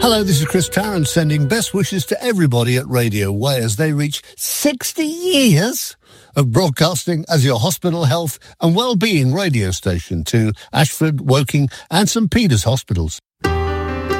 Hello, this is Chris Tarrant sending best wishes to everybody at Radio Way as they reach 60 years of broadcasting as your hospital health and well-being radio station to Ashford, Woking and St Peter's hospitals.